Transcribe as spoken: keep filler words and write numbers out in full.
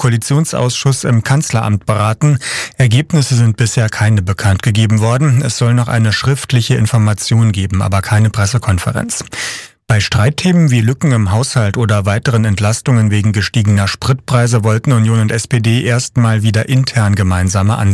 Koalitionsausschuss im Kanzleramt beraten. Ergebnisse sind bisher keine bekannt gegeben worden. Es soll noch eine schriftliche Information geben, aber keine Pressekonferenz. Bei Streitthemen wie Lücken im Haushalt oder weiteren Entlastungen wegen gestiegener Spritpreise wollten Union und S P D erstmal wieder intern gemeinsame Ansätze.